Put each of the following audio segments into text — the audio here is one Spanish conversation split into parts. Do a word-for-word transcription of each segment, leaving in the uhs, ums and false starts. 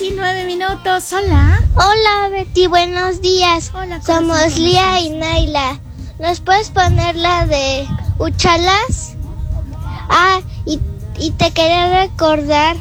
diecinueve minutos. Hola. Hola, Betty, buenos días. Hola, somos corazón, Lía y Naila. ¿Nos puedes poner la de Uchalas? Ah, y, y te quería recordar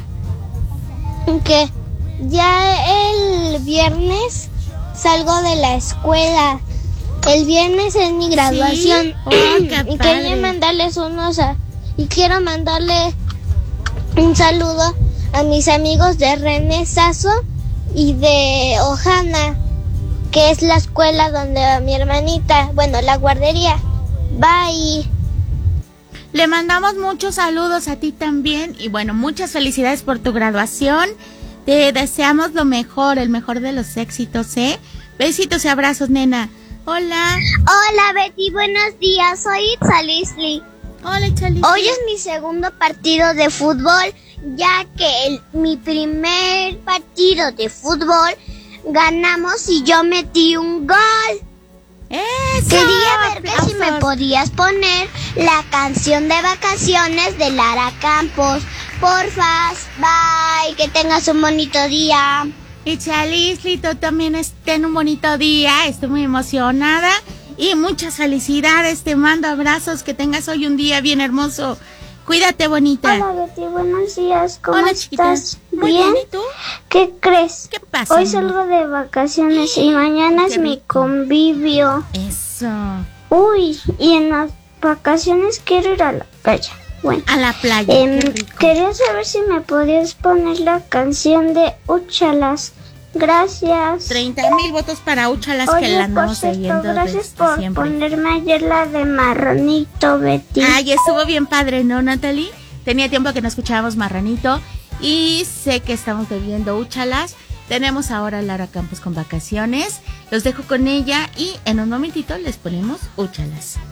que ya el viernes salgo de la escuela. El viernes es mi graduación. ¿Sí? Oh, qué y padre. quería mandarles unos a, y quiero mandarle un saludo a mis amigos de René Sasso y de Ojana, que es la escuela donde va mi hermanita, bueno, la guardería. Bye. Le mandamos muchos saludos a ti también y bueno, muchas felicidades por tu graduación. Te deseamos lo mejor, el mejor de los éxitos, ¿eh? Besitos y abrazos, nena. Hola. Hola, Betty, buenos días. Soy Itza Leslie. Hola, Chali. Hoy es mi segundo partido de fútbol, ya que el, mi primer partido de fútbol ganamos y yo metí un gol. ¡Eso! Quería ver que si me ¡Aplausos! podías poner la canción de vacaciones de Lara Campos. Porfas, bye, que tengas un bonito día. Y Chalisli, tú también ten un bonito día. Estoy muy emocionada y muchas felicidades. Te mando abrazos. Que tengas hoy un día bien hermoso. Cuídate, bonita. Hola, Betty, buenos días. ¿Cómo Hola, chiquita. estás? Muy ¿Bien? bien, ¿y tú? ¿Qué crees? ¿Qué pasa? Hoy mi salgo de vacaciones y mañana Qué es mi rico. convivio. Eso. Uy, y en las vacaciones quiero ir a la playa. Bueno, A la playa. em, Qué rico. quería saber si me podías poner la canción de Uchalas. Gracias. treinta mil votos para Uchalas, que la Oye, por andamos cierto, oyendo gracias desde por siempre. ponerme ayer la de Marranito, Betty. Ay, estuvo bien padre, ¿no, Natalie? Tenía tiempo que no escuchábamos Marranito y sé que estamos bebiendo Uchalas. Tenemos ahora a Lara Campos con vacaciones. Los dejo con ella y en un momentito les ponemos Uchalas.